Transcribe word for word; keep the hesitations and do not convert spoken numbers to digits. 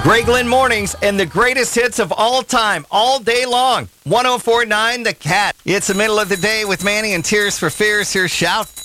Greg Lynn Mornings and the greatest hits of all time, all day long. one oh four point nine The Cat. It's the middle of the day with Manny and Tears for Fears. Here, Shout.